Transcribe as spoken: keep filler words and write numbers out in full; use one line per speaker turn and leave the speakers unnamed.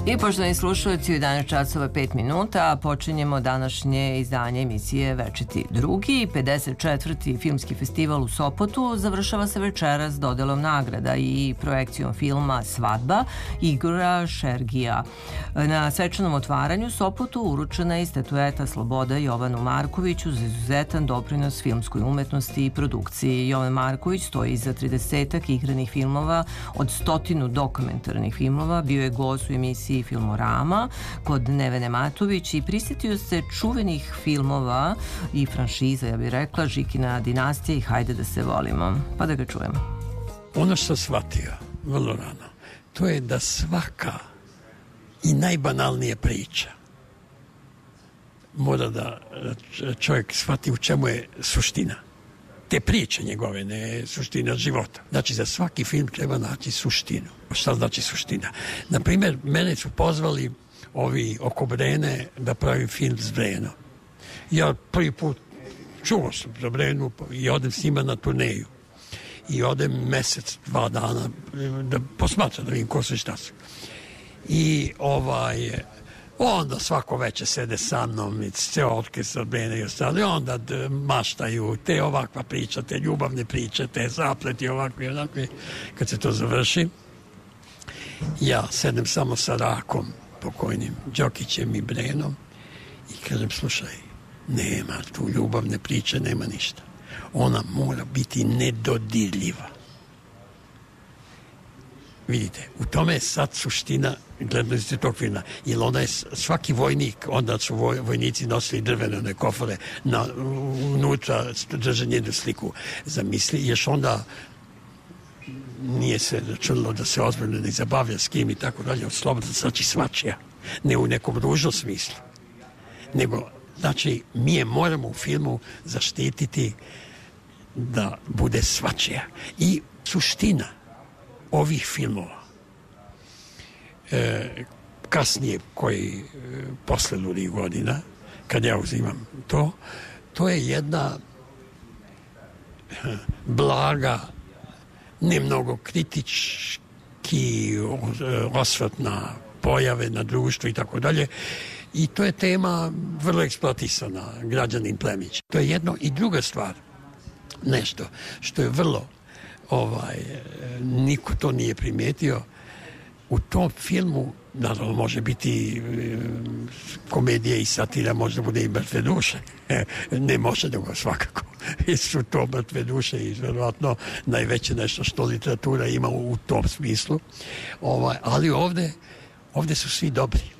I poštovani slušalci, u jedanaest časova pet minuta počinjemo današnje izdanje emisije Večiti drugi. pedeset četvrti filmski festival u Sopotu završava se večeras dodelom nagrada i projekcijom filma Svadba Igora Šergija. Na svečanom otvaranju Sopotu uručena je statueta Sloboda Jovanu Markoviću za izuzetan doprinos filmskoj umetnosti i produkciji. Jovan Marković stoji iza tridesetak igranih filmova, od stotinu dokumentarnih filmova, bio je gost u emisiji Filmorama kod Nevene Matović i prisjetio se čuvenih filmova i franšiza, ja bih rekla, Žikina dinastija i Hajde da se volimo. Pa da ga čujemo.
Ono što shvatio vrlo rano, to je da svaka i najbanalnija priča mora da čovjek shvati u čemu je suština. Te priče njegove, ne suština života. Znači, za svaki film treba naći suštinu. Šta znači suština? Naprimjer, mene su pozvali ovi oko Brene da pravim film s Brenom. Ja prvi put čuo sam za Brenu i odem s njima na turneju. I odem mesec, dva dana da posmatram, da vidim ko su i šta su. I ovaj... onda svako veče sede sa mnom i ceo orkestar Brene i ostali, onda maštaju te ovakva priča, te ljubavne priče, te zapleti ovakve i onakve. Kad se to završi, ja sedem samo sa Rakom, pokojnim Đokićem i Brenom i kažem, slušaj, nema tu ljubavne priče, nema ništa. Ona mora biti nedodirljiva. Vidite, u tome je sad suština gledanosti tog filma. Jer onda je svaki vojnik, onda su voj, vojnici nosili drvene kofere, na, unutra drže jednu sliku. Zamisli, još onda nije se računalo da se ozbiljno ne zabavlja s kim i tako dalje, od slobodno znači svačija. Ne u nekom ružnom smislu. Nego, znači, mi je moramo u filmu zaštititi da bude svačija. I suština ovih filmova e, kasnije koji e, posle ludih godina kad ja uzimam to to je jedna e, blaga, ne mnogo kritički osvrt na pojave, na društvo i tako dalje, i to je tema vrlo eksploatisana. Građanin Plemić, to je jedno. I druga stvar, nešto što je vrlo ovaj, niko to nije primijetio, u tom filmu, naravno može biti e, komedija i satira, možda bude i mrtve duše, e, ne može nego svakako, jer su to mrtve duše i vjerojatno najveće nešto što literatura ima u, u tom smislu, ovaj, ali ovde ovde su svi dobri.